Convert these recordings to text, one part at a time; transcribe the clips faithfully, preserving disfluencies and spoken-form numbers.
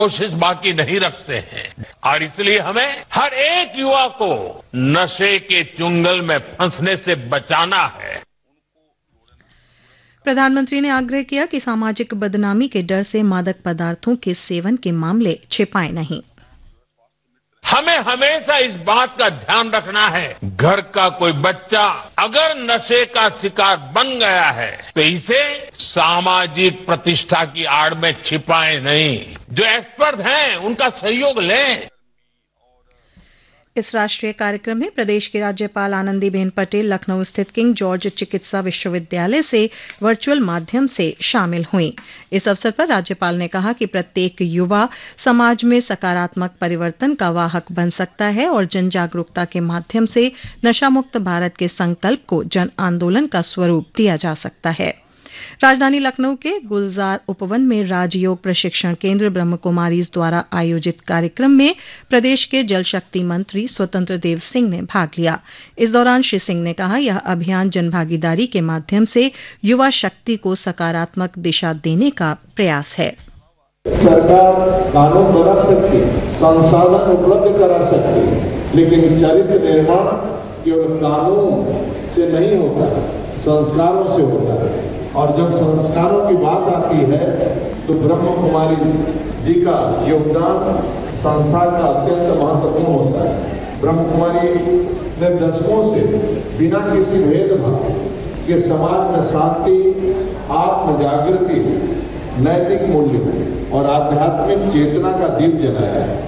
कोशिश बाकी नहीं रखते हैं और इसलिए हमें हर एक युवा को नशे के चुंगल में फंसने से बचाना है। प्रधानमंत्री ने आग्रह किया कि सामाजिक बदनामी के डर से मादक पदार्थों के सेवन के मामले छिपाए नहीं। हमें हमेशा इस बात का ध्यान रखना है, घर का कोई बच्चा अगर नशे का शिकार बन गया है तो इसे सामाजिक प्रतिष्ठा की आड़ में छिपाए नहीं, जो एक्सपर्ट हैं उनका सहयोग लें। इस राष्ट्रीय कार्यक्रम में प्रदेश की राज्यपाल आनंदीबेन पटेल लखनऊ स्थित किंग जॉर्ज चिकित्सा विश्वविद्यालय से वर्चुअल माध्यम से शामिल हुईं। इस अवसर पर राज्यपाल ने कहा कि प्रत्येक युवा समाज में सकारात्मक परिवर्तन का वाहक बन सकता है और जन जागरूकता के माध्यम से नशामुक्त भारत के संकल्प को जन आंदोलन का स्वरूप दिया जा सकता है। राजधानी लखनऊ के गुलजार उपवन में राजयोग प्रशिक्षण केंद्र ब्रह्म कुमारीज द्वारा आयोजित कार्यक्रम में प्रदेश के जल शक्ति मंत्री स्वतंत्र देव सिंह ने भाग लिया। इस दौरान श्री सिंह ने कहा, यह अभियान जनभागीदारी के माध्यम से युवा शक्ति को सकारात्मक दिशा देने का प्रयास है। सरकार कानून बना सकती है, संसाधन उपलब्ध करा सकती है, लेकिन चरित्र निर्माण केवल कानून से नहीं होता, संस्कारों से होता है। और जब संस्कारों की बात आती है तो ब्रह्म कुमारी जी का योगदान संस्था का अत्यंत महत्वपूर्ण होता है। ब्रह्म कुमारी ने दशकों से बिना किसी भेदभाव के समाज में शांति, आत्म जागृति, नैतिक मूल्य और आध्यात्मिक चेतना का दीप जलाया है।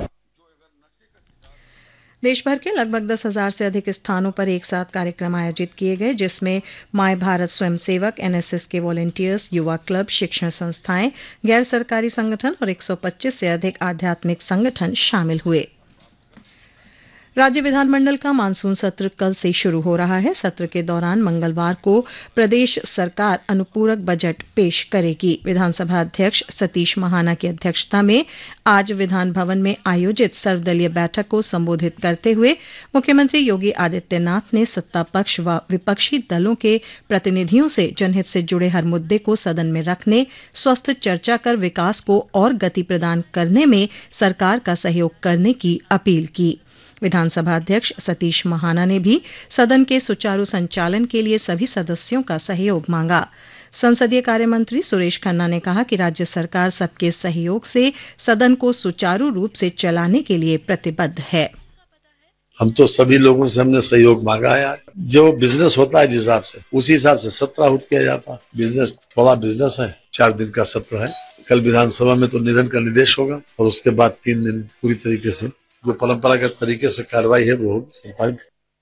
देश भर के लगभग दस हजार से अधिक स्थानों पर एक साथ कार्यक्रम आयोजित किए गए, जिसमें माय भारत स्वयंसेवक, एनएसएस के वॉलंटियर्स, युवा क्लब, शिक्षण संस्थाएं, गैर सरकारी संगठन और एक सौ पच्चीस से अधिक आध्यात्मिक संगठन शामिल हुए। राज्य विधानमंडल का मानसून सत्र कल से शुरू हो रहा है। सत्र के दौरान मंगलवार को प्रदेश सरकार अनुपूरक बजट पेश करेगी। विधानसभा अध्यक्ष सतीश महाना की अध्यक्षता में आज विधान भवन में आयोजित सर्वदलीय बैठक को संबोधित करते हुए मुख्यमंत्री योगी आदित्यनाथ ने सत्ता पक्ष व विपक्षी दलों के प्रतिनिधियों से जनहित से जुड़े हर मुद्दे को सदन में रखने, स्वस्थ चर्चा कर विकास को और गति प्रदान करने में सरकार का सहयोग करने की अपील की। विधानसभा अध्यक्ष सतीश महाना ने भी सदन के सुचारू संचालन के लिए सभी सदस्यों का सहयोग मांगा। संसदीय कार्य मंत्री सुरेश खन्ना ने कहा कि राज्य सरकार सबके सहयोग से सदन को सुचारू रूप से चलाने के लिए प्रतिबद्ध है। हम तो सभी लोगों से हमने सहयोग मांगा है। जो बिजनेस होता है जिस हिसाब से, उसी हिसाब से सत्र आहूत किया जाता है। बिजनेस थोड़ा बिजनेस है, चार दिन का सत्र है। कल विधानसभा में तो निधन का निर्देश होगा और उसके बाद तीन दिन पूरी तरीके से जो परंपरागत तरीके से कार्रवाई है वो संपादित।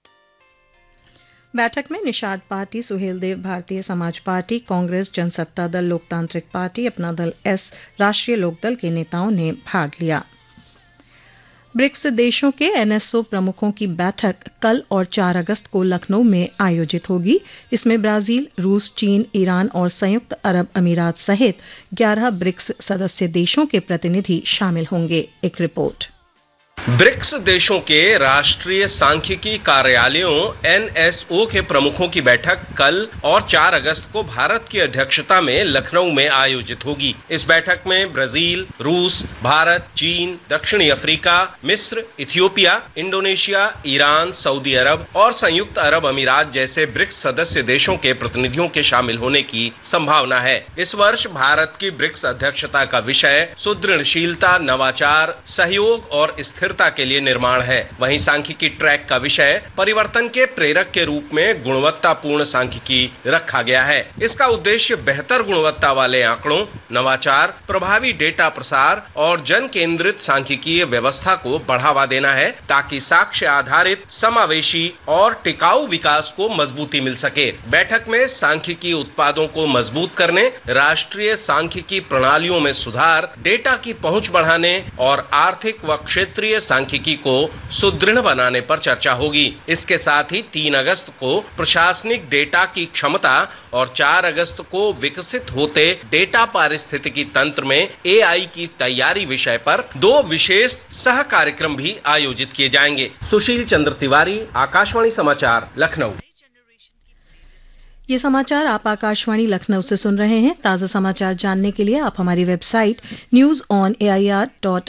बैठक में निषाद पार्टी, सुहेलदेव भारतीय समाज पार्टी, कांग्रेस, जनसत्ता दल, लोकतांत्रिक पार्टी, अपना दल एस, राष्ट्रीय लोकदल के नेताओं ने भाग लिया। ब्रिक्स देशों के एनएसओ प्रमुखों की बैठक कल और चार अगस्त को लखनऊ में आयोजित होगी। इसमें ब्राजील, रूस, चीन, ईरान और संयुक्त अरब अमीरात सहित ग्यारह ब्रिक्स सदस्य देशों के प्रतिनिधि शामिल होंगे। एक रिपोर्ट। ब्रिक्स देशों के राष्ट्रीय सांख्यिकी कार्यालयों एनएसओ के प्रमुखों की बैठक कल और चार अगस्त को भारत की अध्यक्षता में लखनऊ में आयोजित होगी। इस बैठक में ब्राजील, रूस, भारत, चीन, दक्षिणी अफ्रीका, मिस्र, इथियोपिया, इंडोनेशिया, ईरान, सऊदी अरब और संयुक्त अरब अमीरात जैसे ब्रिक्स सदस्य देशों के प्रतिनिधियों के शामिल होने की संभावना है। इस वर्ष भारत की ब्रिक्स अध्यक्षता का विषय सुदृढ़शीलता, नवाचार, सहयोग और स्थिर के लिए निर्माण है। वहीं सांख्यिकी ट्रैक का विषय परिवर्तन के प्रेरक के रूप में गुणवत्तापूर्ण सांख्यिकी रखा गया है। इसका उद्देश्य बेहतर गुणवत्ता वाले आंकड़ों, नवाचार, प्रभावी डेटा प्रसार और जन केंद्रित सांख्यिकीय व्यवस्था को बढ़ावा देना है, ताकि साक्ष्य आधारित, समावेशी और टिकाऊ विकास को मजबूती मिल सके। बैठक में सांख्यिकी उत्पादों को मजबूत करने, राष्ट्रीय सांख्यिकी प्रणालियों में सुधार, डेटा की पहुंच बढ़ाने और आर्थिक व क्षेत्रीय सांख्यिकी को सुदृढ़ बनाने पर चर्चा होगी। इसके साथ ही तीन अगस्त को प्रशासनिक डेटा की क्षमता और चार अगस्त को विकसित होते डेटा पारिस्थितिकी तंत्र में एआई की तैयारी विषय पर दो विशेष सह कार्यक्रम भी आयोजित किए जाएंगे। सुशील चंद्र तिवारी, आकाशवाणी समाचार, लखनऊ। ये समाचार आप आकाशवाणी लखनऊ से सुन रहे हैं। ताज़ा समाचार जानने के लिए आप हमारी website news on A I R dot